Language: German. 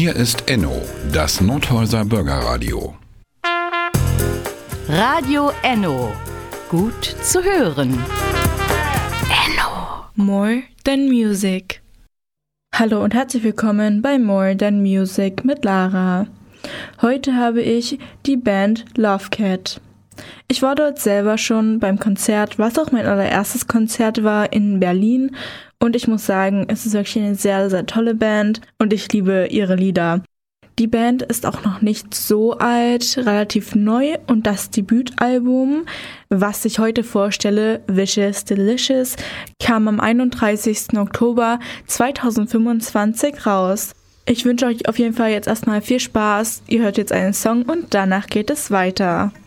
Hier ist Enno, das Nordhäuser Bürgerradio. Radio Enno. Gut zu hören. Enno. More Than Music. Hallo und herzlich willkommen bei More Than Music mit Lara. Heute habe ich die Band Love Cat. Ich war dort selber schon beim Konzert, was auch mein allererstes Konzert war in Berlin. Und ich muss sagen, es ist wirklich eine sehr, sehr tolle Band und ich liebe ihre Lieder. Die Band ist auch noch nicht so alt, relativ neu und das Debütalbum, was ich heute vorstelle, Vicious Delicious, kam am 31. Oktober 2025 raus. Ich wünsche euch auf jeden Fall jetzt erstmal viel Spaß. Ihr hört jetzt einen Song und danach geht es weiter.